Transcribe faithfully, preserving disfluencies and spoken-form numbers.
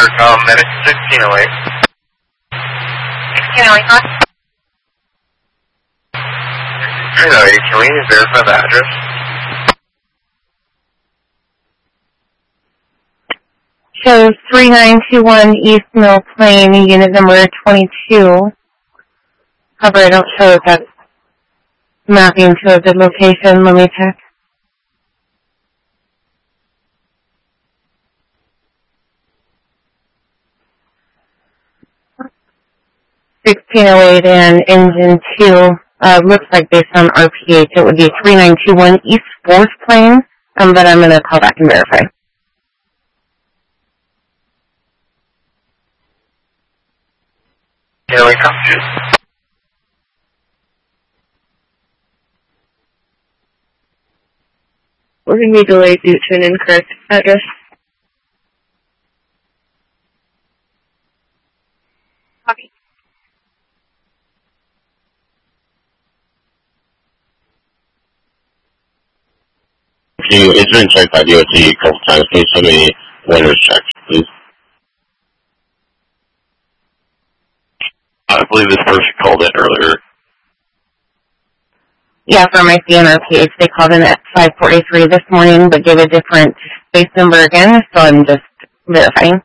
Intercom, medic sixteen oh eight. sixteen oh eight, huh? sixteen oh eight, can we verify the address? Shows three nine two one East Mill Plain, unit number twenty-two. However, I don't show if that's mapping to a good location. Let me check. sixteen oh eight and engine two. Uh, looks like based on R P H, it would be three nine two one East fourth Plain, um, but I'm going to call back and verify. Yeah, we confused. We're going to be delayed due to an incorrect address. Copy. You, it's been checked by D O T a couple times. Can you send me winner's checks, please? I believe this person called in earlier. Yeah, for my C N R P H, they called in at five forty-three this morning, but gave a different space number again, so I'm just verifying.